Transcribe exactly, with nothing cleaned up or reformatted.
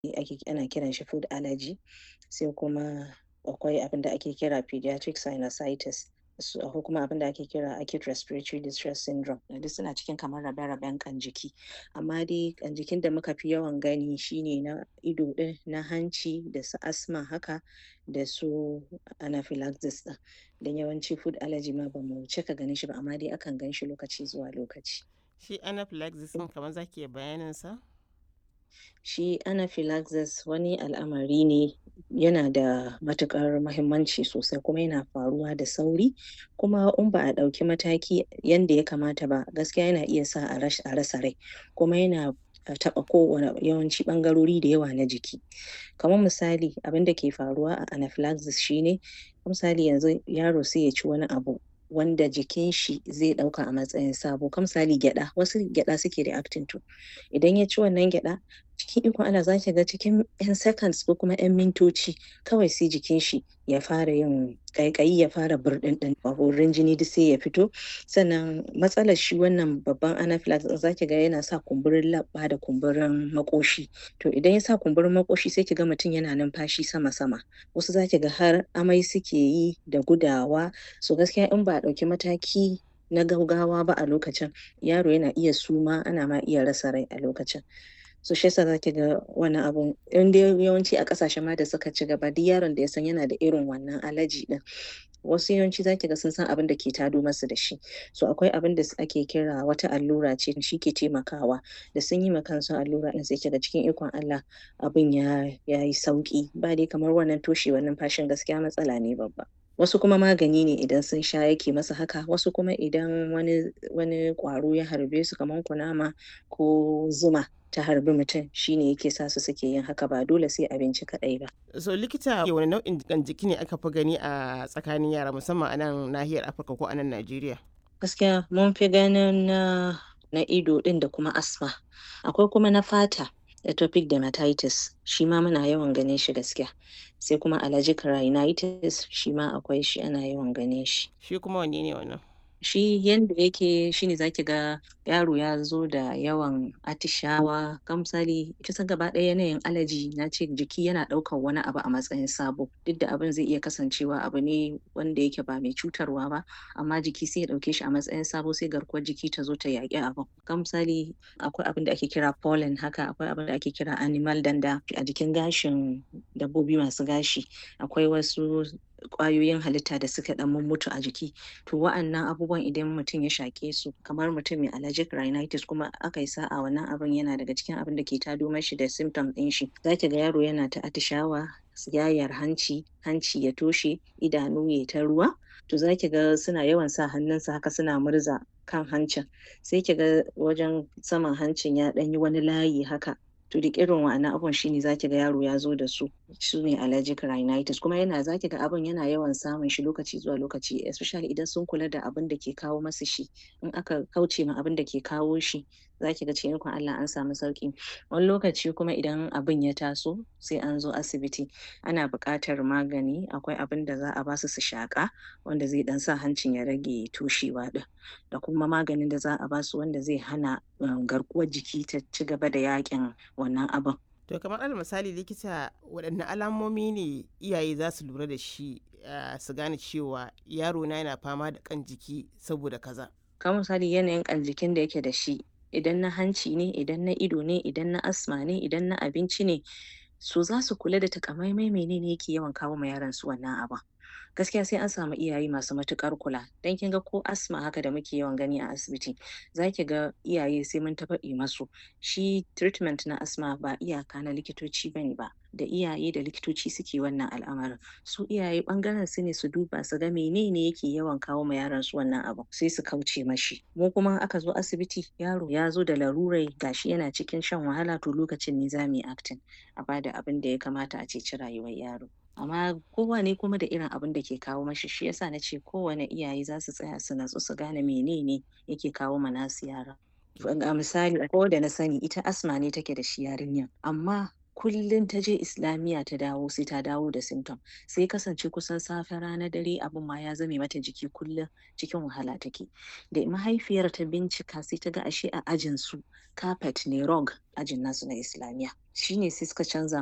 ake ana kiran shi food allergy, sai kuma akwai abin da ake kira pediatric sinusitis, ko kuma abin da ake kira acute respiratory distress syndrome. Duk suna cikin kamar rabe-raben ƙan jiki. Amma dai ƙan jikin da muka fi yawan gani shine na ido ɗin, na hanci da su asthma haka da su anaphylaxis ɗin. Don yawanci food allergy ma ba mu cika ganin shi ba, amma dai akan gan shi lokaci zuwa lokaci. Shi anaphylaxis ɗin kamar za ki iya bayaninsa? Shi anaphylaxis wani al'amari ne, yana da matuƙar muhimmanci sosai kuma yana faruwa da sauri, kuma in ba a ɗauki mataki yanda ya kamata ba gaskiya yana iya sa a rash a rasa rai, kuma yana taɓa kowane yawanci ɓangarori da yawa na jiki. Kamar misali abin da ke faruwa a anaphylaxis shi ne, misali yanzu yaro sai ya ci wani abu wanda jikin shi zai ɗauka a matsayin sabo, kamar misali gyaɗa, wasu gyaɗa suke reacting to. Idan ya ci wannan gyaɗa, cikin ikon Allah za ki ga cikin 'yan seconds ko kuma 'yan mintoci kawai sai jikin shi ya fara yin ƙaiƙayi, ya fara burɗinɗin ƙwarorin jini duk sai ya fito. Sannan matsalar shi wannan babban anaphylaxis za ki ga yana sa kumburin leɓɓa da kumburin maƙoshi. To idan ya sa kumburin maƙoshi sai ki ga mutum yana numfashi sama-sama. Wasu za ki ga har amai suke yi da gudawa. So gaskiya in ba a ɗauki mataki na gaugawa ba a lokacin, yaro yana iya suma, ana ma iya rasa rai a lokacin. So shi yasa za ki ga wannan abun in dai yawanci a ƙasashen ma da suka ci gaba, duk yaron da ya san yana da irin wannan allergy ɗin, wasu yawanci za ki ga sun san abin da ke tado masu da shi. So akwai abin da ake kira wata allura ce shi ke taimakawa, da sun yi ma kansu allura ɗin sai ki ga cikin ikon Allah abin ya ya yi sauƙi. Ba dai kamar wannan toshewar numfashin gaskiya matsala ne babba. Wasu kuma magani ne idan sun sha yake masu haka, wasu kuma idan wani wani ƙwaro ya harbe su kamar kunama ko zuma ta harbi mutum shi ne yake sa su suke yin haka, ba dole sai abinci kaɗai ba. So likita, wane nau'in ƙan jiki ne aka fi gani a tsakanin yara musamman a nan nahiyar Afirka ko a nan Najeriya? Gaskiya mun fi ganin na na ido ɗin da kuma asthma. Akwai kuma na fata, atopic dermatitis, shi ma muna yawan ganin shi gaskiya. Sai kuma allergic rhinitis, shi ma akwai shi, ana yawan ganin shi. Shi kuma wanne ne wannan? Shi yanda yake shi ne za ki ga yaro ya zo da yawan atishawa, kamar misali kin san gaba ɗaya yanayin allergy na ce jiki yana ɗaukar wani abu a matsayin sabo, duk da abin zai iya kasancewa abu ne wanda yake ba mai cutarwa ba, amma jiki sai ya ɗauke shi a matsayin sabo, sai garkuwar jiki ta zo ta yaƙi abin. Kamar misali akwai abin da ake kira pollen haka, akwai abin da ake kira animal dander a jikin gashin dabbobi masu gashi. Akwai wasu ƙwayoyin halitta da suka ɗan mummutu a jiki. To wa'annan abubuwan idan mutum ya shaƙe su, kamar mutum mai allergic rhinitis kuma aka yi sa'a wannan abin yana daga cikin abin da ke tado mashi da symptom ɗin shi, za ki ga yaro yana ta atishawa, yayar hanci, hanci ya toshe, idanu yai ta ruwa. To za ki ga suna yawan sa hannunsu haka suna murza kan hancin, sai ki ga wajen saman hancin ya ɗan yi wani layi haka. To duk irin wa'annan abubuwan shi ne za ki ga yaro ya zo da su, su ne allergic rhinitis, kuma yana za ki ga abin yana yawan samun shi lokaci zuwa lokaci, especially idan sun kula da abin da ke kawo masu shi. In aka kauce ma abin da ke kawo shi, za ki ga cikin ikon Allah an samu sauƙi. Wani lokaci kuma idan abin ya taso sai an zo asibiti, ana buƙatar magani, akwai abin da za a ba su su shaƙa wanda zai ɗan sa hancin ya rage toshewa ɗin, da kuma maganin da za a ba su wanda zai hana garkuwar jiki ta ci gaba da yaƙin wannan abin. To kamar alal misali likita, waɗanne alamomi ne iyaye za su lura da shi su gane cewa yaro na yana fama da ƙan jiki saboda kaza? Kamar misali yanayin ƙan jikin da yake da shi, idan na hanci ne, idan na ido ne, idan na asthma ne, idan na abinci ne, so za su kula da takamaimai menene yake yawan kawo ma yaron su wannan abin. Gaskiya sai an samu iyaye masu matuƙar kula, don kin ga ko asthma haka da muke yawan gani a asibiti, za ki ga iyaye sai mun ta faɗi masu, shi treatment na asthma ba iyaka na likitoci bane ba, da iyaye da likitoci suke wannan al'amarin. Su iyaye ɓangaren su ne su duba su ga menene yake yawan kawo ma yaron su wannan abin, sai su kauce mashi. Mu kuma in aka zo asibiti yaro ya zo da larurai gashi yana cikin shan wahala, to lokacin ne za mu yi acting, a ba da abin da ya kamata a ceci rayuwar yaro. Amma kowane kuma da irin abin da ke kawo mashi, shi yasa na ce kowane iyaye za su tsaya su natsu su gane menene yake kawo ma nasu yaron. A misali, akwai wadda na sani ita asthma ne take da shi yarinyar, amma kullum ta je Islamiyya ta dawo sai ta dawo da symptom. Sai ya kasance kusan safe, rana, dare abin ma ya zame mata jiki kullum cikin wahala take. Da mahaifiyar ta bincika sai ta ga ashe a ajinsu carpet ne rug ajin nasu na Islamiyya. Shi ne sai suka canza